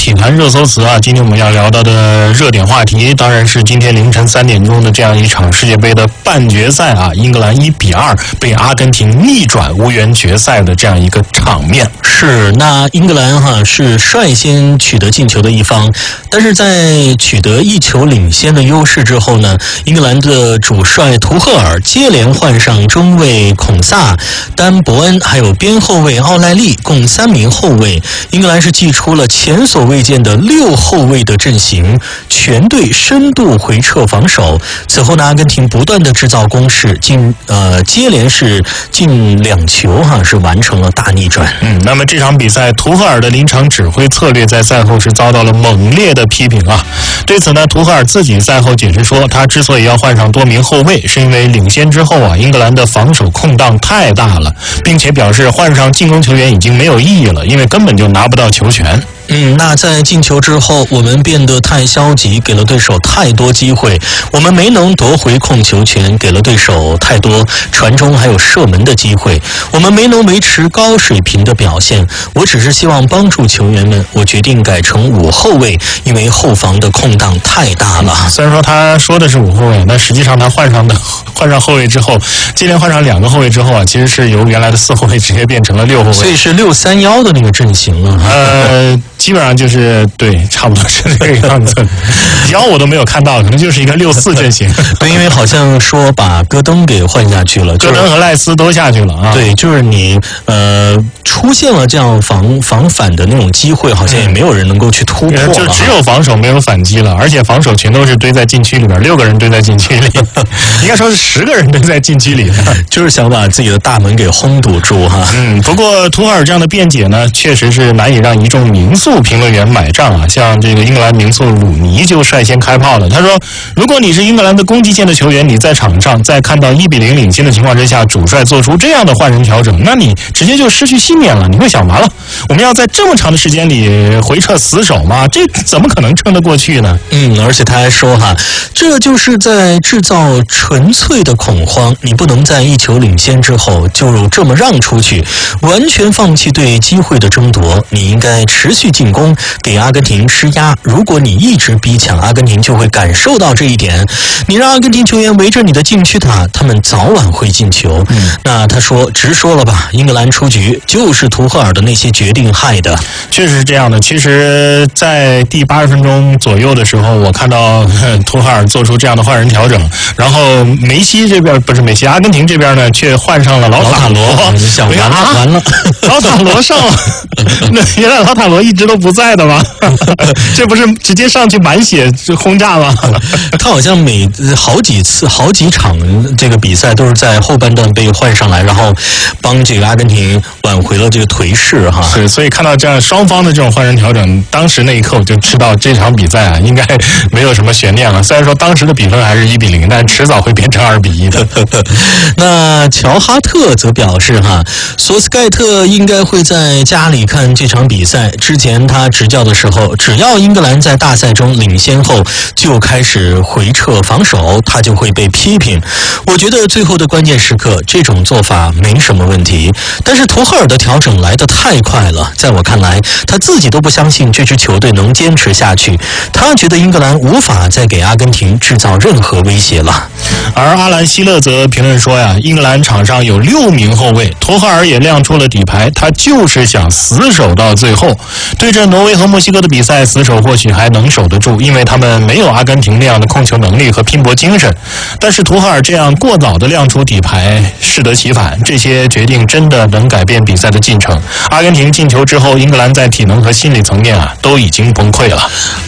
体坛热搜词啊，今天我们要聊到的热点话题，当然是今天凌晨3点钟的这样一场世界杯的半决赛啊，英格兰1-2被阿根廷逆转无缘决赛的这样一个场面。 是，那英格兰是率先取得进球的一方，但是在取得1球领先的优势之后呢，英格兰的主帅图赫尔接连换上中卫孔萨、丹伯恩还有边后卫奥莱利，共3名后卫。英格兰是祭出了前所未见的6后卫的阵型，全队深度回撤防守。此后呢，阿根廷不断的制造攻势，接连是进2球是完成了大逆转。 那么这场比赛图赫尔的临场指挥策略在赛后是遭到了猛烈的批评啊。对此呢，图赫尔自己赛后解释说，他之所以要换上多名后卫，是因为领先之后啊，英格兰的防守空档太大了，并且表示换上进攻球员已经没有意义了，因为根本就拿不到球权。 那在进球之后，我们变得太消极，给了对手太多机会，我们没能夺回控球权，给了对手太多传中还有射门的机会，我们没能维持高水平的表现。我只是希望帮助球员们，我决定改成5后卫，因为后防的空档太大了。 虽然说他说的是5后卫，但实际上他换上后卫之后，接连换上2个后卫之后啊，其实是由原来的4后卫直接变成了6后卫， 所以是6-3-1的那个阵型了。 基本上就是对，差不多是这个样子。腰我都没有看到，可能就是一个6-4阵型。 对，因为好像说把戈登给换下去了， 戈登和赖斯都下去了啊。 对，就是你出现了这样防反的那种机会，好像也没有人能够去突破了， 就只有防守没有反击了，而且防守全都是堆在禁区里边，6个人堆在禁区里，应该说是10个人堆在禁区里， 就是想把自己的大门给轰堵住哈。 不过图赫尔这样的辩解呢，确实是难以让一众名宿评论员买账啊。像这个英格兰名宿鲁尼就率先开炮了，他说：“如果你是英格兰的攻击线的球员，你在场上在看到1-0领先的情况之下，主帅做出这样的换人调整，那你直接就失去信念了。你会想，完了，我们要在这么长的时间里回撤死守吗？这怎么可能撑得过去呢？” 而且他还说这就是在制造纯粹的恐慌。你不能在1球领先之后就这么让出去，完全放弃对机会的争夺。你应该持续进攻，给阿根廷施压。如果你一直逼抢，阿根廷就会感受到这一点。你让阿根廷球员围着你的禁区打，他们早晚会进球。那他说直说了吧，英格兰出局就是图赫尔的那些决定害的。 确实是这样的。其实在第80分钟左右的时候，我看到图赫尔做出这样的换人调整，然后梅西这边不是梅西，阿根廷这边呢却换上了老塔罗。 想完了， 老塔罗上了，那原来老塔罗一直都不在的吗？这不是直接上去满血轰炸吗？ 他好像好几场这个比赛都是在后半段被换上来，然后帮这个阿根廷挽回了这个颓势哈。 是，所以看到这样双方的这种换人调整，当时那一刻我就知道这场比赛啊，应该没有什么悬念了。虽然说当时的比分还是1-0，但迟早会变成2-1的。 那乔哈特则表示索斯盖特应该会在家里看这场比赛。之前他执教的时候，只要英格兰在大赛中领先后就开始回撤防守，他就会被批评。我觉得最后的关键时刻这种做法没什么问题，但是图赫尔的调整来得太快了，在我看来他自己都不相信这支球队能坚持下去，他觉得英格兰无法再给阿根廷制造任何威胁了。 而阿兰希勒则评论说英格兰场上有6名后卫，图赫尔也亮出了底牌，他就是想死守到最后。对阵挪威和墨西哥的比赛，死守或许还能守得住，因为他们没有阿根廷那样的控球能力和拼搏精神。但是图赫尔这样过早的亮出底牌，适得其反。这些决定真的能改变比赛的进程。阿根廷进球之后，英格兰在体能和心理层面都已经崩溃了。